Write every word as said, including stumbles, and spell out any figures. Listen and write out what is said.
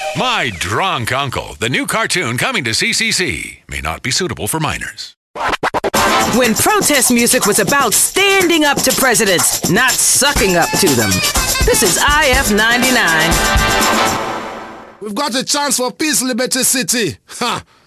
My Drunk Uncle, the new cartoon coming to C C C, may not be suitable for minors. When protest music was about standing up to presidents, not sucking up to them. This is I F ninety-nine. We've got a chance for peace, Liberty City. Ha!